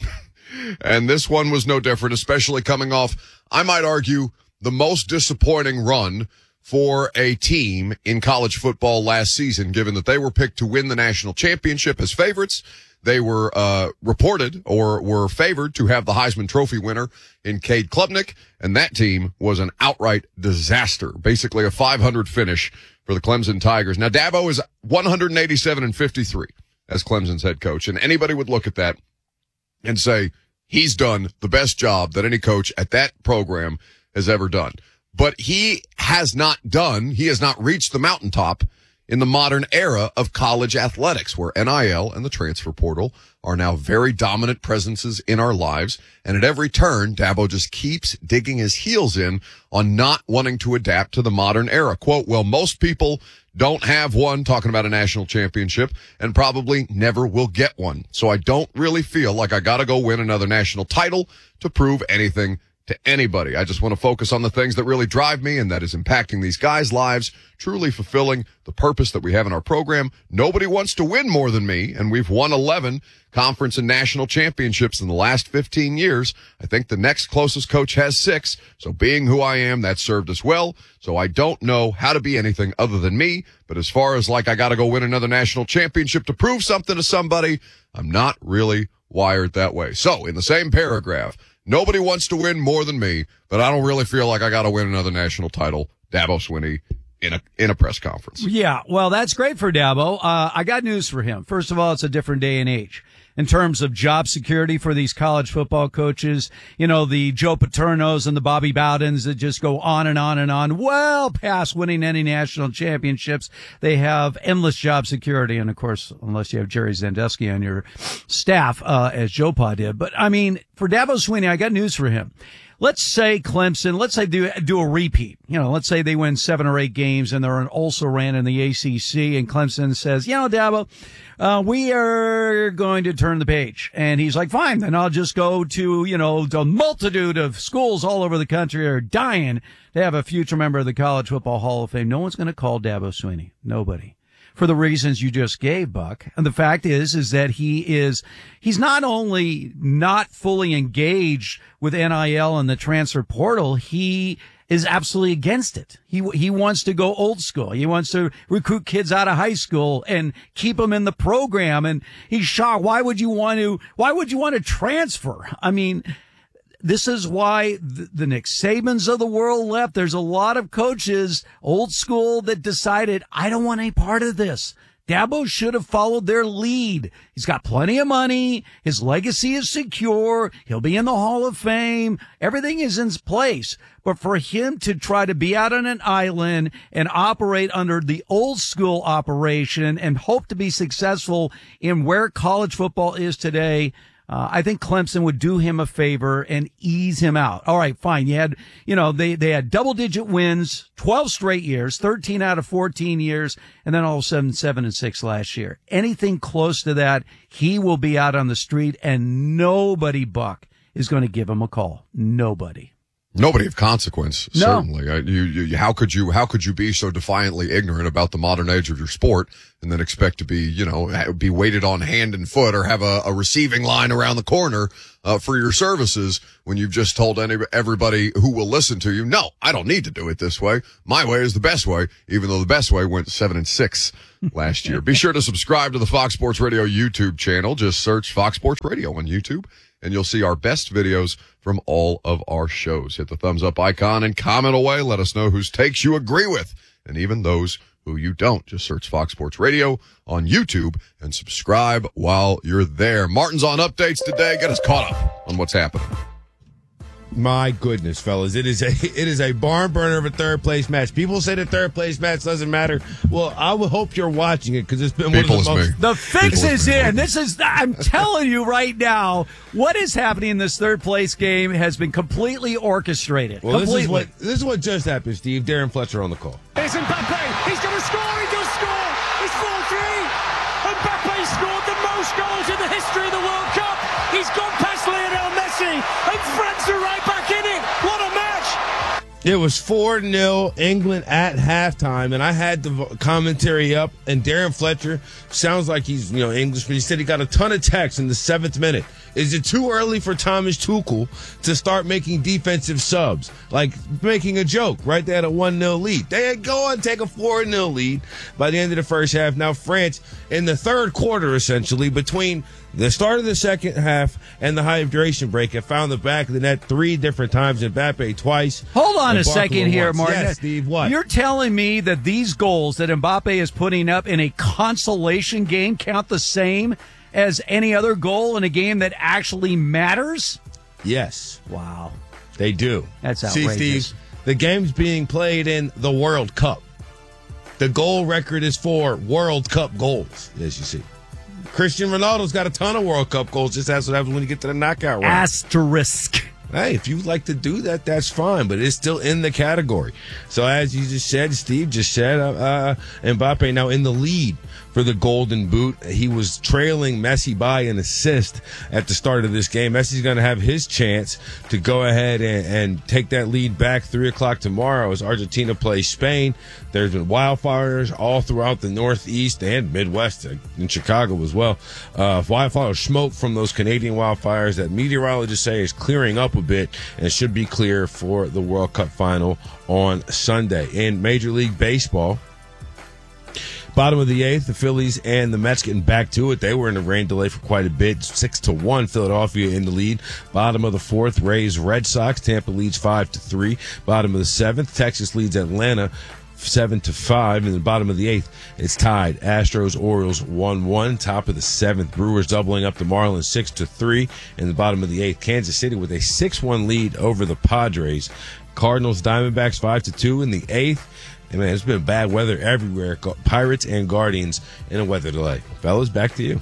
And this one was no different, especially coming off, I might argue, the most disappointing run for a team in college football last season, given that they were picked to win the national championship as favorites. They were uh reported or were favored to have the Heisman Trophy winner in Cade Klubnik, and that team was an outright disaster, basically a five hundred finish for the Clemson Tigers. Now, Dabo is one eighty-seven and fifty-three as Clemson's head coach, and anybody would look at that and say he's done the best job that any coach at that program has ever done. But he has not done, he has not reached the mountaintop in the modern era of college athletics, where N I L and the transfer portal are now very dominant presences in our lives. And at every turn, Dabo just keeps digging his heels in on not wanting to adapt to the modern era. Quote, well, most people don't have one, talking about a national championship, and probably never will get one. So I don't really feel like I got to go win another national title to prove anything to anybody. I just want to focus on the things that really drive me, and that is impacting these guys' lives, truly fulfilling the purpose that we have in our program. Nobody wants to win more than me, and we've won eleven conference and national championships in the last fifteen years. I think the next closest coach has six, so being who I am, that served us well. So I don't know how to be anything other than me, but as far as like I got to go win another national championship to prove something to somebody, I'm not really wired that way. So in the same paragraph, nobody wants to win more than me, but I don't really feel like I got to win another national title. Dabo Swinney in a in a press conference. Yeah, well, that's great for Dabo. Uh, I got news for him. First of all, it's a different day and age in terms of job security for these college football coaches. You know, the Joe Paternos and the Bobby Bowdens that just go on and on and on, well past winning any national championships. They have endless job security. And of course, unless you have Jerry Sandusky on your staff, uh, as Joe Pa did. But I mean, for Dabo Swinney, I got news for him. Let's say Clemson, let's say do, do a repeat. You know, let's say they win seven or eight games and they're an also ran in the A C C, and Clemson says, you know, Dabo, uh, we are going to turn the page. And he's like, fine, then I'll just go to, you know, the multitude of schools all over the country are dying to have a future member of the College Football Hall of Fame. No one's going to call Dabo Swinney. Nobody. For the reasons you just gave, Buck. And the fact is, is that he is, he's not only not fully engaged with N I L and the transfer portal, he is absolutely against it. He, he wants to go old school. He wants to recruit kids out of high school and keep them in the program. And he's shocked. Why would you want to, why would you want to transfer? I mean, this is why the, the Nick Sabans of the world left. There's a lot of coaches, old school, that decided, I don't want any part of this. Dabo should have followed their lead. He's got plenty of money. His legacy is secure. He'll be in the Hall of Fame. Everything is in place. But for him to try to be out on an island and operate under the old school operation and hope to be successful in where college football is today, Uh, I think Clemson would do him a favor and ease him out. All right, fine. You had, you know, they, they had double digit wins, twelve straight years, thirteen out of fourteen years, and then all of a sudden seven and six last year. Anything close to that, he will be out on the street and nobody, Buck, is going to give him a call. Nobody. Nobody of consequence, No. certainly. I, you, you, how could you, how could you be so defiantly ignorant about the modern age of your sport and then expect to be, you know, ha- be waited on hand and foot or have a, a receiving line around the corner, uh, for your services when you've just told any, everybody who will listen to you, no, I don't need to do it this way. My way is the best way, even though the best way went seven and six last year. Be sure to subscribe to the Fox Sports Radio YouTube channel. Just search Fox Sports Radio on YouTube, and you'll see our best videos from all of our shows. Hit the thumbs up icon and comment away. Let us know whose takes you agree with, and even those who you don't. Just search Fox Sports Radio on YouTube and subscribe while you're there. Martin's on updates today. Get us caught up on what's happening. My goodness, fellas, it is a it is a barn burner of a third place match. People say the third place match doesn't matter. Well, I would hope you're watching it because it's been People one of the is most. me. The fix People is is me. in. This is, I'm telling you right now, what is happening in this third place game has been completely orchestrated. Well, completely. this is what this is what just happened, Steve. Darren Fletcher on the call. Here's Mbappe. He's going to score. He does score. It's four three. Mbappe scored the most goals in the history of the World Cup. He's gone past Lionel Messi, and France are right back in it. What a match! It was four nil England at halftime, and I had the vo- commentary up, and Darren Fletcher sounds like he's, you know, English, but he said he got a ton of texts in the seventh minute. Is it too early for Thomas Tuchel to start making defensive subs? Like making a joke, right? They had a one nil lead. They had go on take a four nil lead by the end of the first half. Now France, in the third quarter, essentially, between the start of the second half and the hydration break, have found the back of the net three different times, Mbappe twice. Hold on and a second Barkley here, once. Martin. Yes, Steve, what? You're telling me that these goals that Mbappe is putting up in a consolation game count the same as any other goal in a game that actually matters? Yes. Wow. They do. That's See, outrageous. Steve, the game's being played in the World Cup. The goal record is for World Cup goals, as you see. Cristiano Ronaldo's got a ton of World Cup goals. Just that's what happens when you get to the knockout round. Asterisk. Hey, if you like to do that, that's fine, but it's still in the category. So as you just said, Steve just said, uh, uh, Mbappe now in the lead for the Golden Boot. He was trailing Messi by an assist at the start of this game. Messi's going to have his chance to go ahead and, and take that lead back three o'clock tomorrow as Argentina plays Spain. There's been wildfires all throughout the Northeast and Midwest, in Chicago as well. Uh, wildfire smoke from those Canadian wildfires that meteorologists say is clearing up a bit and should be clear for the World Cup final on Sunday. In Major League Baseball, bottom of the eighth, the Phillies and the Mets getting back to it. They were in a rain delay for quite a bit. Six to one, Philadelphia in the lead. Bottom of the fourth, Rays, Red Sox. Tampa leads five to three. Bottom of the seventh, Texas leads Atlanta seven to five. In the bottom of the eighth, it's tied. Astros, Orioles one one. Top of the seventh, Brewers doubling up the Marlins six to three. In the bottom of the eighth, Kansas City with a six one lead over the Padres. Cardinals, Diamondbacks five to two in the eighth. And man, it's been bad weather everywhere. Pirates and Guardians in a weather delay. Fellas, back to you.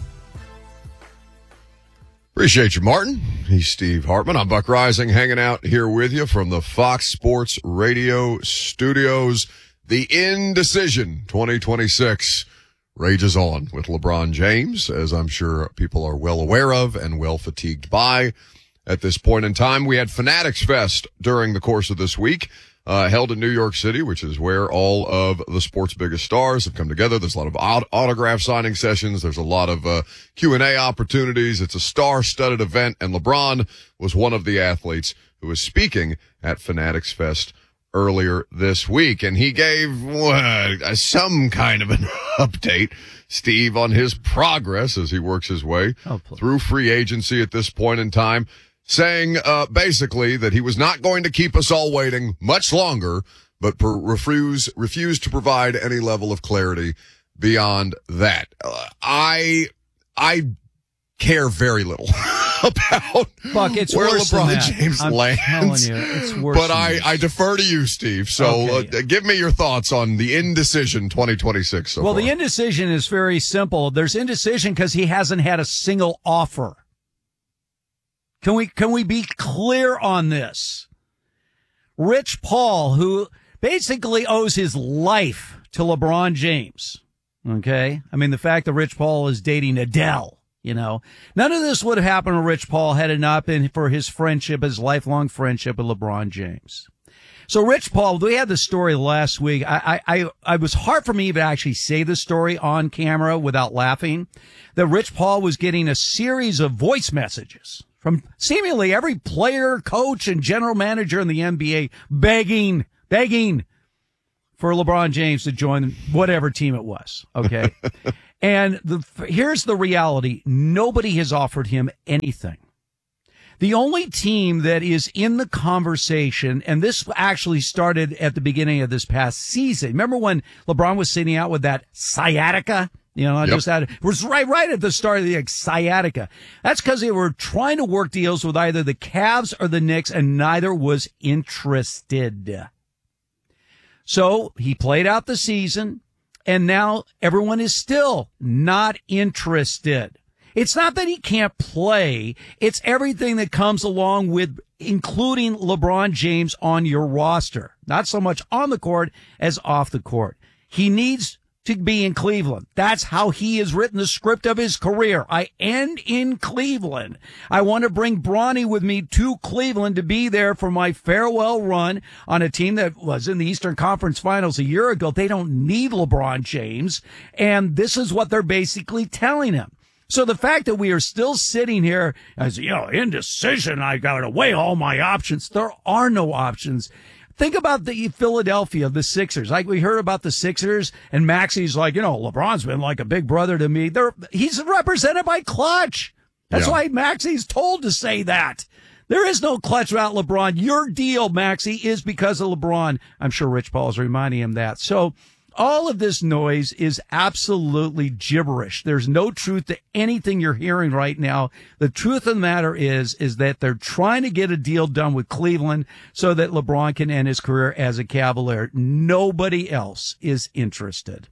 Appreciate you, Martin. He's Steve Hartman. I'm Buck Rising, hanging out here with you from the Fox Sports Radio studios. The Indecision twenty twenty-six rages on with LeBron James, as I'm sure people are well aware of and well fatigued by. At this point in time, we had Fanatics Fest during the course of this week, uh, held in New York City, which is where all of the sport's biggest stars have come together. There's a lot of aut- autograph signing sessions. There's a lot of uh, Q and A opportunities. It's a star-studded event, and LeBron was one of the athletes who was speaking at Fanatics Fest earlier this week, and he gave uh, some kind of an update, Steve, on his progress as he works his way oh, through free agency at this point in time, saying uh, basically that he was not going to keep us all waiting much longer, but per- refuse refused to provide any level of clarity beyond that. Uh, I I care very little about Buck, it's where worse LeBron than that. James I'm lands. telling you, it's worse But than I, this. I defer to you, Steve. So Okay. uh, give me your thoughts on the Indecision twenty twenty-six so well, far. the indecision is very simple. There's indecision because he hasn't had a single offer. Can we, can we be clear on this? Rich Paul, who basically owes his life to LeBron James. Okay. I mean, the fact that Rich Paul is dating Adele, you know, none of this would have happened to Rich Paul had it not been for his friendship, his lifelong friendship with LeBron James. So Rich Paul, we had the story last week. I, I, I, it was hard for me to actually say the story on camera without laughing, that Rich Paul was getting a series of voice messages from seemingly every player, coach, and general manager in the N B A begging, begging for LeBron James to join whatever team it was. Okay. And the, here's the reality. Nobody has offered him anything. The only team that is in the conversation, and this actually started at the beginning of this past season. Remember when LeBron was sitting out with that sciatica? You know, I Yep. just had, it was right, right at the start of the like, sciatica. That's because they were trying to work deals with either the Cavs or the Knicks, and neither was interested. So he played out the season, and now everyone is still not interested. It's not that he can't play. It's everything that comes along with including LeBron James on your roster. Not so much on the court as off the court. He needs to be in Cleveland. That's how he has written the script of his career. I end in Cleveland. I want to bring Bronny with me to Cleveland to be there for my farewell run on a team that was in the Eastern Conference Finals a year ago. They don't need LeBron James. And this is what they're basically telling him. So the fact that we are still sitting here as, you know, indecision, I got to weigh all my options. There are no options. Think about the Philadelphia, the Sixers. Like we heard about the Sixers, and Maxey's like, you know, LeBron's been like a big brother to me. They're, he's represented by Clutch. That's Yeah. why Maxey's told to say that. There is no Clutch without LeBron. Your deal, Maxey, is because of LeBron. I'm sure Rich Paul's reminding him that. So all of this noise is absolutely gibberish. There's no truth to anything you're hearing right now. The truth of the matter is, is that they're trying to get a deal done with Cleveland so that LeBron can end his career as a Cavalier. Nobody else is interested.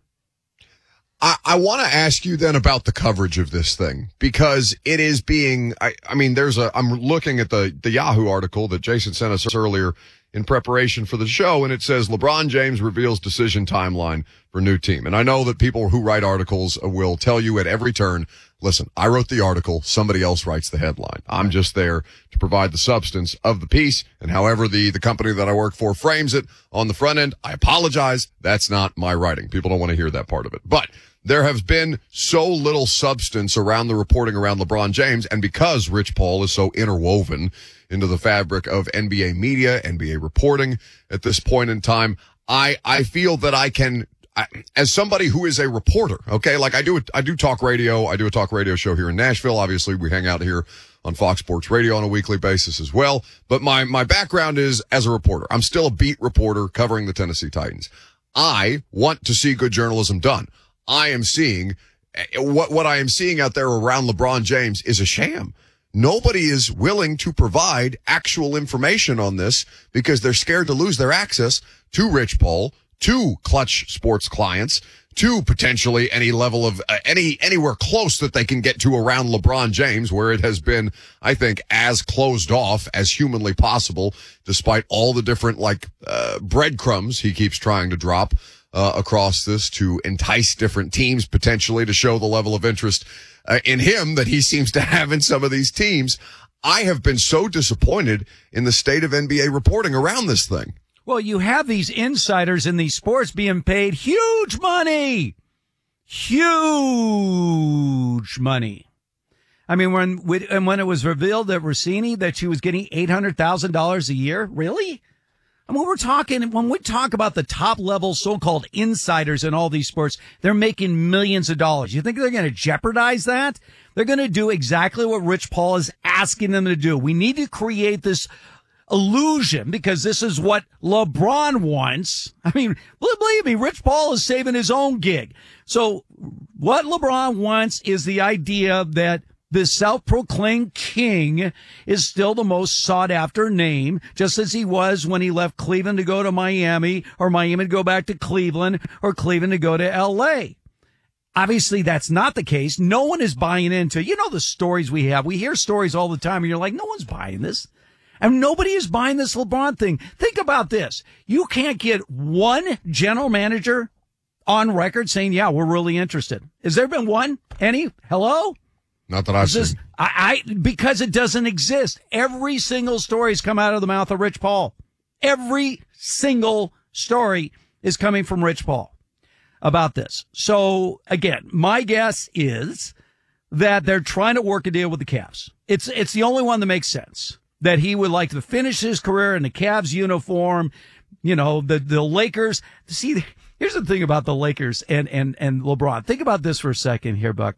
I, I want to ask you then about the coverage of this thing, because it is being, I, I mean, there's a, I'm looking at the, the Yahoo article that Jason sent us earlier in preparation for the show, and it says LeBron James reveals decision timeline for new team. And I know that people who write articles will tell you at every turn, listen, I wrote the article, somebody else writes the headline. I'm just there to provide the substance of the piece, and however the, the company that I work for frames it on the front end, I apologize. That's not my writing. People don't want to hear that part of it. But there has been so little substance around the reporting around LeBron James, and because Rich Paul is so interwoven into the fabric of N B A media, N B A reporting at this point in time, I, I feel that I can, I, as somebody who is a reporter, okay, like I do, I do talk radio, I do a talk radio show here in Nashville. Obviously, we hang out here on Fox Sports Radio on a weekly basis as well. But my, my background is as a reporter. I'm still a beat reporter covering the Tennessee Titans. I want to see good journalism done. I am seeing what, what I am seeing out there around LeBron James is a sham. Nobody is willing to provide actual information on this because they're scared to lose their access to Rich Paul, to Clutch Sports clients, to potentially any level of uh, any anywhere close that they can get to around LeBron James, where it has been, I think, as closed off as humanly possible, despite all the different like uh, breadcrumbs he keeps trying to drop uh, across this to entice different teams potentially to show the level of interest Uh, in him that he seems to have in some of these teams. I have been so disappointed in the state of N B A reporting around this thing. Well, you have these insiders in these sports being paid huge money. Huge money. I mean, when, and when it was revealed that Rossini, that she was getting eight hundred thousand dollars a year, really? I mean, we're talking, when we talk about the top level so-called insiders in all these sports, they're making millions of dollars. You think they're going to jeopardize that? They're going to do exactly what Rich Paul is asking them to do. We need to create this illusion because this is what LeBron wants. I mean, believe me, Rich Paul is saving his own gig. So what LeBron wants is the idea that the self-proclaimed king is still the most sought-after name, just as he was when he left Cleveland to go to Miami, or Miami to go back to Cleveland, or Cleveland to go to L A. Obviously, that's not the case. No one is buying into, you know, the stories we have. We hear stories all the time, and you're like, no one's buying this. And nobody is buying this LeBron thing. Think about this. You can't get one general manager on record saying, yeah, we're really interested. Has there been one? Any? Hello? Not that I've Is this, seen. I, I, because it doesn't exist. Every single story has come out of the mouth of Rich Paul. Every single story is coming from Rich Paul about this. So again, my guess is that they're trying to work a deal with the Cavs. It's, it's the only one that makes sense. That he would like to finish his career in the Cavs uniform. You know, the, the Lakers. See, here's the thing about the Lakers and, and, and LeBron. Think about this for a second here, Buck.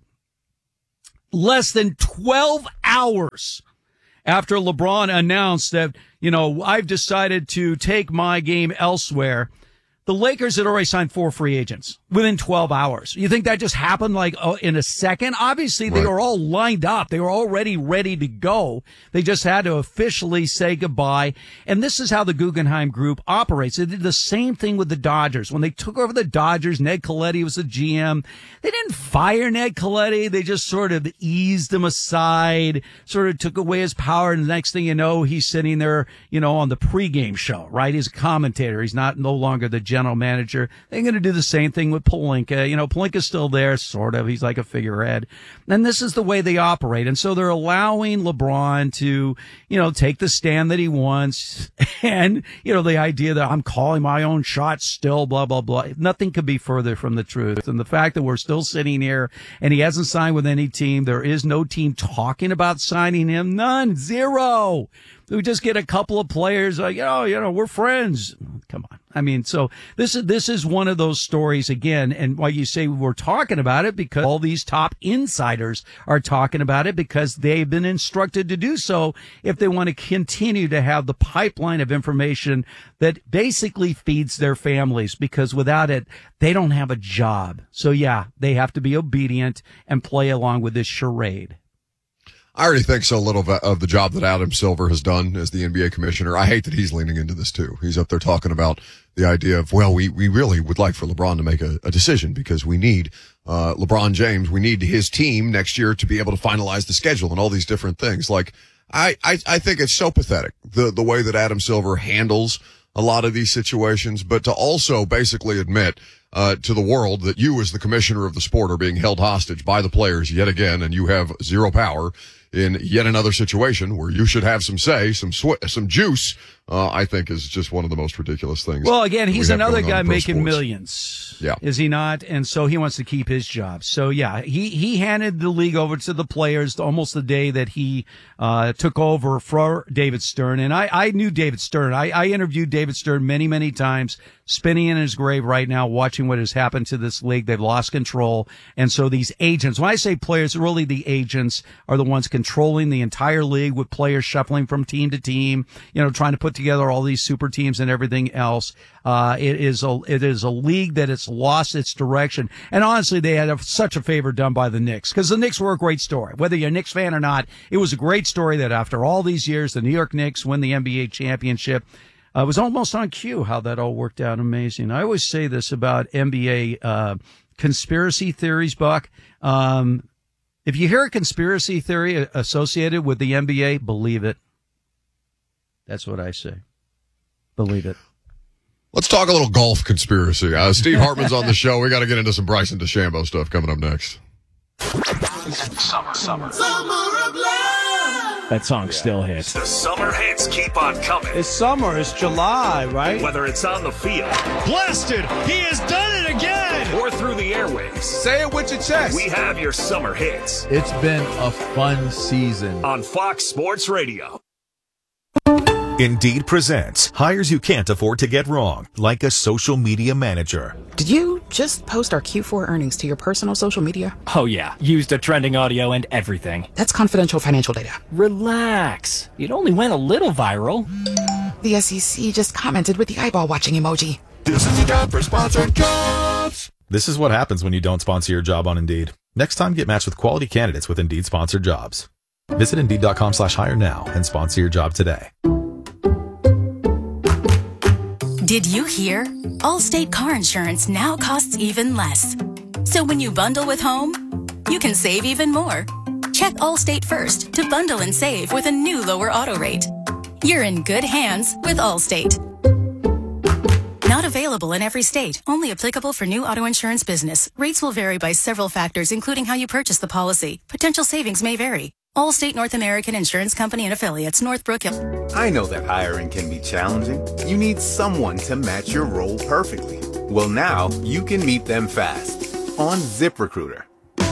Less than twelve hours after LeBron announced that, you know, I've decided to take my game elsewhere, the Lakers had already signed four free agents within twelve hours. You think that just happened like oh, in a second? Obviously, they Right. were all lined up. They were already ready to go. They just had to officially say goodbye. And this is how the Guggenheim Group operates. They did the same thing with the Dodgers. When they took over the Dodgers, Ned Colletti was the G M. They didn't fire Ned Colletti. They just sort of eased him aside, sort of took away his power. And the next thing you know, he's sitting there, you know, on the pregame show, right? He's a commentator. He's not no longer the general manager. They're going to do the same thing with Pelinka. You know, Pelinka's still there, sort of. He's like a figurehead. And this is the way they operate. And so they're allowing LeBron to, you know, take the stand that he wants. And, you know, the idea that I'm calling my own shots still, blah, blah, blah. Nothing could be further from the truth. And the fact that we're still sitting here and he hasn't signed with any team, there is no team talking about signing him. None. Zero. We just get a couple of players like, oh, you know, we're friends. Come on. I mean, so this is, this is one of those stories again. And why you say we're talking about it, because all these top insiders are talking about it because they've been instructed to do so if they want to continue to have the pipeline of information that basically feeds their families, because without it, they don't have a job. So yeah, they have to be obedient and play along with this charade. I already think so little of, of the job that Adam Silver has done as the N B A commissioner. I hate that he's leaning into this too. He's up there talking about the idea of, well, we, we really would like for LeBron to make a, a decision because we need, uh, LeBron James. We need his team next year to be able to finalize the schedule and all these different things. Like, I, I, I think it's so pathetic, the, the way that Adam Silver handles a lot of these situations, but to also basically admit, uh, to the world that you as the commissioner of the sport are being held hostage by the players yet again, and you have zero power in yet another situation where you should have some say, some sw- some juice, uh, I think is just one of the most ridiculous things. Well, again, he's we have another going on guy in pro making sports. millions. Yeah. Is he not? And so he wants to keep his job. So yeah, he, he handed the league over to the players almost the day that he, uh, took over for David Stern. And I, I knew David Stern. I, I interviewed David Stern many, many times, spinning in his grave right now, watching what has happened to this league. They've lost control. And so these agents, when I say players, really the agents are the ones controlling the entire league, with players shuffling from team to team, you know, trying to put together all these super teams and everything else. Uh, it is a, it is a league that it's lost its direction. And honestly, they had a, such a favor done by the Knicks, because the Knicks were a great story. Whether you're a Knicks fan or not, it was a great story that after all these years, the New York Knicks win the N B A championship. Uh, it was almost on cue how that all worked out. Amazing. I always say this about N B A, uh, conspiracy theories, Buck. Um, if you hear a conspiracy theory associated with the N B A, believe it. That's what I say. Believe it. Let's talk a little golf conspiracy. Uh, Steve Hartman's on the show. We got to get into some Bryson DeChambeau stuff coming up next. Summer, summer. Summer of love. That song still hits. The summer hits keep on coming. It's summer. It's July, right? Whether it's on the field. Blasted! He has done it again! Or through the airwaves. Say it with your chest. We have your summer hits. It's been a fun season. On Fox Sports Radio. Indeed presents hires you can't afford to get wrong, like a social media manager. Did you just post our Q four earnings to your personal social media? Oh yeah, used a trending audio and everything. That's confidential financial data. Relax. It only went a little viral. The S E C just commented with the eyeball watching emoji. This is the job for sponsored jobs. This is what happens when you don't sponsor your job on Indeed. Next time, get matched with quality candidates with Indeed sponsored jobs. Visit Indeed.com slash hire now and sponsor your job today. Did you hear? Allstate car insurance now costs even less. So when you bundle with home, you can save even more. Check Allstate first to bundle and save with a new lower auto rate. You're in good hands with Allstate. Not available in every state. Only applicable for new auto insurance business. Rates will vary by several factors, including how you purchase the policy. Potential savings may vary. Allstate North American Insurance Company and Affiliates, Northbrook. I know that hiring can be challenging. You need someone to match your role perfectly. Well, now you can meet them fast on ZipRecruiter.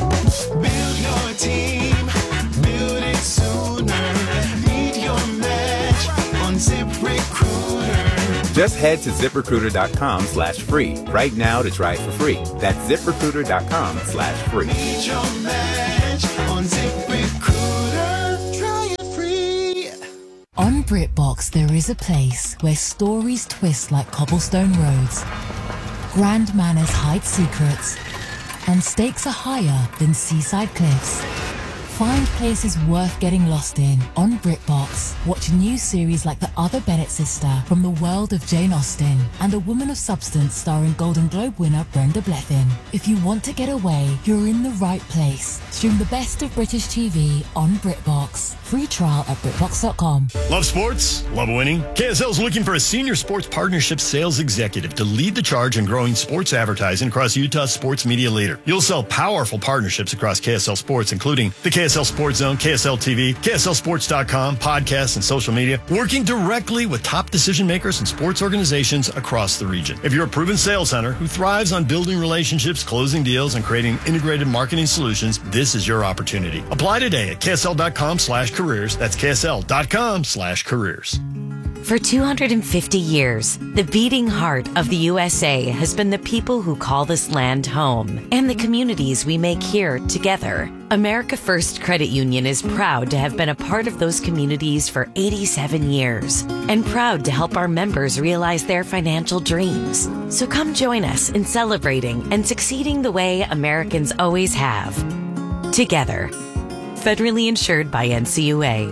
Build your team, build it sooner. Meet your match on ZipRecruiter. Just head to ZipRecruiter.com slash free right now to try it for free. That's ZipRecruiter.com slash free. Meet your match on ZipRecruiter. Try it free. On BritBox, there is a place where stories twist like cobblestone roads, grand manners hide secrets, and stakes are higher than seaside cliffs. Find places worth getting lost in on BritBox. Watch new series like The Other Bennett Sister from the world of Jane Austen and A Woman of Substance starring Golden Globe winner Brenda Blethyn. If you want to get away, you're in the right place. Stream the best of British T V on BritBox. Free trial at BritBox dot com. Love sports? Love winning? K S L is looking for a senior sports partnership sales executive to lead the charge in growing sports advertising across Utah's sports media leader. You'll sell powerful partnerships across K S L Sports, including the K S L Sports Zone, K S L T V, K S L Sports dot com, podcasts, and social media, working directly with top decision makers and sports organizations across the region. If you're a proven sales hunter who thrives on building relationships, closing deals, and creating integrated marketing solutions, this is your opportunity. Apply today at K S L dot com slash careers. That's K S L dot com slash careers. For two hundred fifty years, the beating heart of the U S A has been the people who call this land home and the communities we make here together. America First Credit Union is proud to have been a part of those communities for eighty-seven years and proud to help our members realize their financial dreams. So come join us in celebrating and succeeding the way Americans always have. Together. Federally insured by N C U A.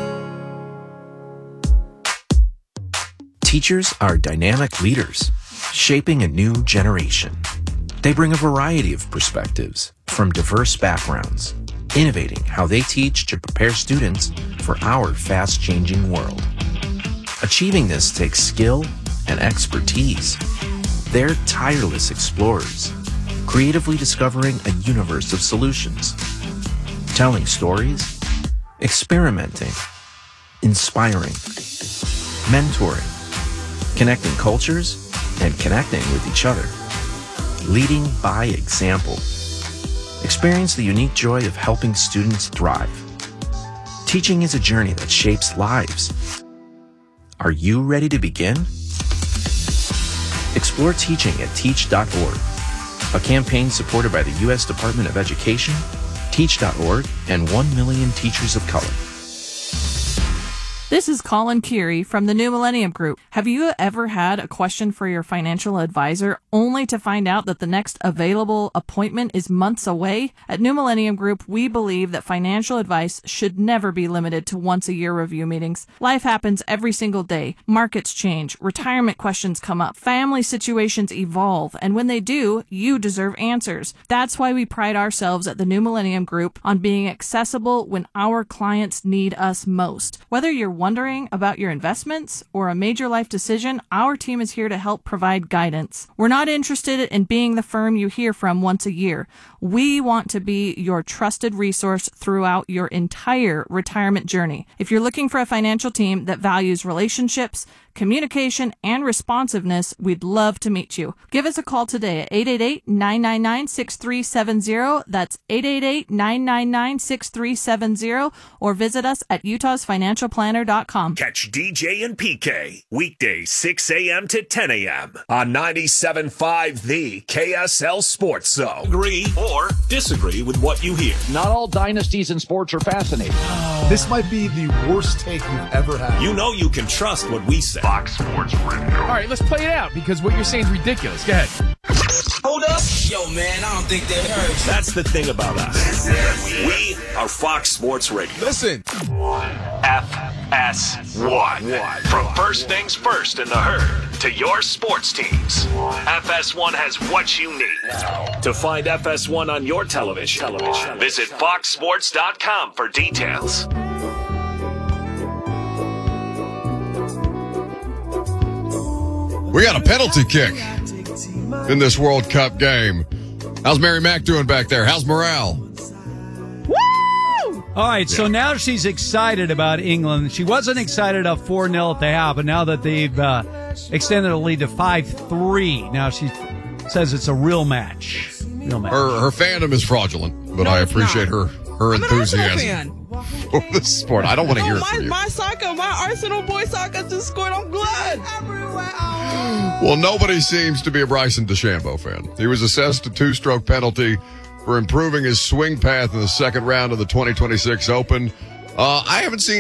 Teachers are dynamic leaders, shaping a new generation. They bring a variety of perspectives from diverse backgrounds, innovating how they teach to prepare students for our fast-changing world. Achieving this takes skill and expertise. They're tireless explorers, creatively discovering a universe of solutions, telling stories, experimenting, inspiring, mentoring, connecting cultures, and connecting with each other. Leading by example. Experience the unique joy of helping students thrive. Teaching is a journey that shapes lives. Are you ready to begin? Explore teaching at teach dot org, a campaign supported by the U S Department of Education, teach dot org, and one million Teachers of Color. This is Colin Curie from the New Millennium Group. Have you ever had a question for your financial advisor only to find out that the next available appointment is months away? At New Millennium Group, we believe that financial advice should never be limited to once a year review meetings. Life happens every single day. Markets change, retirement questions come up, family situations evolve, and when they do, you deserve answers. That's why we pride ourselves at the New Millennium Group on being accessible when our clients need us most. Whether you're wondering about your investments or a major life decision, our team is here to help provide guidance. We're not interested in being the firm you hear from once a year. We want to be your trusted resource throughout your entire retirement journey. If you're looking for a financial team that values relationships, communication, and responsiveness, we'd love to meet you. Give us a call today at eight eight eight, nine nine nine, six three seven zero. That's eight eight eight, nine nine nine, six three seven zero, or visit us at utahs financial planner dot com. Catch D J and P K weekdays six a.m. to ten a.m. on ninety-seven point five The K S L Sports Zone. Agree or disagree with what you hear. Not all dynasties in sports are fascinating. This might be the worst take you've ever had. You know you can trust what we say. Fox Sports Radio. All right, let's play it out because what you're saying is ridiculous. Go ahead. Hold up. Yo, man, I don't think they heard you. That's the thing about us. We are Fox Sports Radio. Listen. F S one. From first things first in the herd to your sports teams, F S one has what you need. To find F S one on your television, television. visit fox sports dot com for details. We got a penalty kick in this World Cup game. How's Mary Mack doing back there? How's morale? All right, so now she's excited about England. She wasn't excited at four nil at the half, but now that they've uh, extended the lead to five three, now she says it's a real match. Real match. Her her fandom is fraudulent, but No, I it's appreciate not. her her I'm an Arsenal enthusiasm fan. for this sport. I don't want to No, hear it my, from you. my soccer, my Arsenal boy soccer just scored. I'm glad. Well, nobody seems to be a Bryson DeChambeau fan. He was assessed a two-stroke penalty for improving his swing path in the second round of the twenty twenty-six Open. Uh, I haven't seen